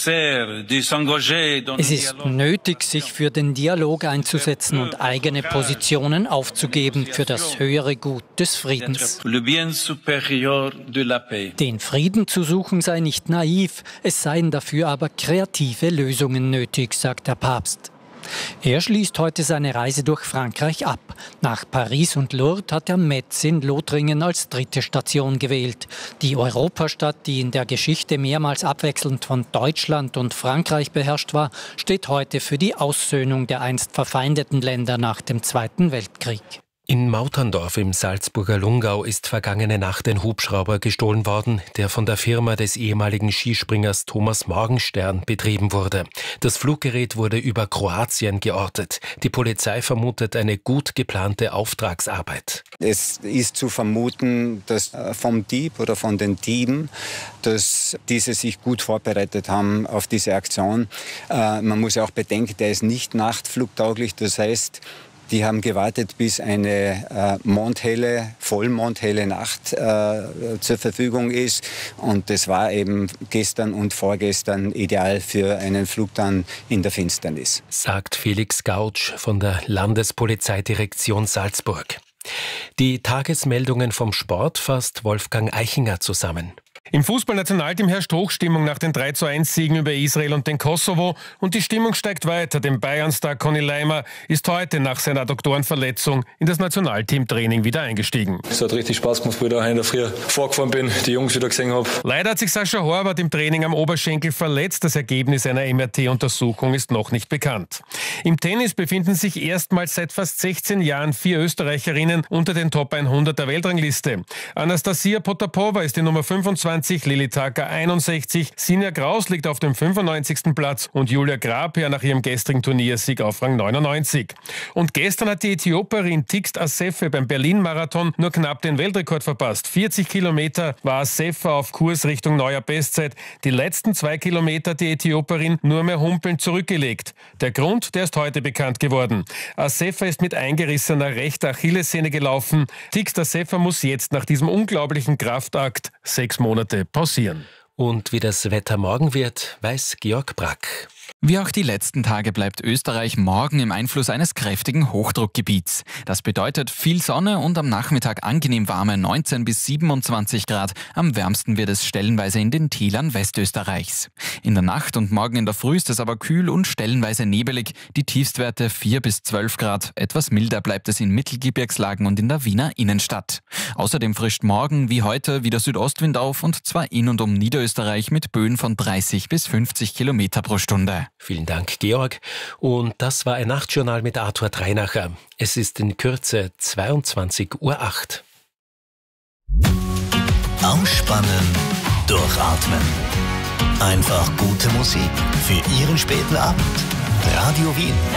Es ist nötig, sich für den Dialog einzusetzen und eigene Positionen aufzugeben für das höhere Gut des Friedens. Den Frieden zu suchen sei nicht naiv, es seien dafür aber kreative Lösungen nötig, sagt der Papst. Er schließt heute seine Reise durch Frankreich ab. Nach Paris und Lourdes hat er Metz in Lothringen als dritte Station gewählt. Die Europastadt, die in der Geschichte mehrmals abwechselnd von Deutschland und Frankreich beherrscht war, steht heute für die Aussöhnung der einst verfeindeten Länder nach dem Zweiten Weltkrieg. In Mauterndorf im Salzburger Lungau ist vergangene Nacht ein Hubschrauber gestohlen worden, der von der Firma des ehemaligen Skispringers Thomas Morgenstern betrieben wurde. Das Fluggerät wurde über Kroatien geortet. Die Polizei vermutet eine gut geplante Auftragsarbeit. Es ist zu vermuten, dass vom Dieb oder von den Dieben, dass diese sich gut vorbereitet haben auf diese Aktion. Man muss ja auch bedenken, der ist nicht nachtflugtauglich, das heißt, die haben gewartet, bis eine vollmondhelle Nacht zur Verfügung ist. Und das war eben gestern und vorgestern ideal für einen Flug dann in der Finsternis. Sagt Felix Gautsch von der Landespolizeidirektion Salzburg. Die Tagesmeldungen vom Sport fasst Wolfgang Eichinger zusammen. Im Fußballnationalteam herrscht Hochstimmung nach den 3:1-Siegen über Israel und den Kosovo und die Stimmung steigt weiter, denn Bayern-Star Conny Leimer ist heute nach seiner Adduktorenverletzung in das Nationalteamtraining wieder eingestiegen. Es hat richtig Spaß gemacht, weil ich da in der Früh vorgefahren bin, die Jungs wieder gesehen habe. Leider hat sich Sascha Horvath im Training am Oberschenkel verletzt. Das Ergebnis einer MRT-Untersuchung ist noch nicht bekannt. Im Tennis befinden sich erstmals seit fast 16 Jahren 4 Österreicherinnen unter den Top 100 der Weltrangliste. Anastasia Potapova ist die Nummer 25, Lili Taka 61, Sinja Graus liegt auf dem 95. Platz und Julia Grabherr nach ihrem gestrigen Turniersieg auf Rang 99. Und gestern hat die Äthiopierin Tigst Assefe beim Berlin-Marathon nur knapp den Weltrekord verpasst. 40 Kilometer war Assefe auf Kurs Richtung neuer Bestzeit. Die letzten 2 Kilometer hat die Äthiopierin nur mehr humpelnd zurückgelegt. Der Grund, der ist heute bekannt geworden. Assefe ist mit eingerissener rechter Achillessehne gelaufen. Tigst Assefe muss jetzt nach diesem unglaublichen Kraftakt 6 Monate pausieren. Und wie das Wetter morgen wird, weiß Georg Brack. Wie auch die letzten Tage bleibt Österreich morgen im Einfluss eines kräftigen Hochdruckgebiets. Das bedeutet viel Sonne und am Nachmittag angenehm warme 19 bis 27 Grad. Am wärmsten wird es stellenweise in den Tälern Westösterreichs. In der Nacht und morgen in der Früh ist es aber kühl und stellenweise nebelig. Die Tiefstwerte 4 bis 12 Grad. Etwas milder bleibt es in Mittelgebirgslagen und in der Wiener Innenstadt. Außerdem frischt morgen wie heute wieder Südostwind auf und zwar in und um Niederösterreich mit Böen von 30 bis 50 Kilometer pro Stunde. Vielen Dank, Georg. Und das war ein Nachtjournal mit Arthur Dreinacher. Es ist in Kürze 22:08 Uhr. Ausspannen, durchatmen. Einfach gute Musik für Ihren späten Abend. Radio Wien.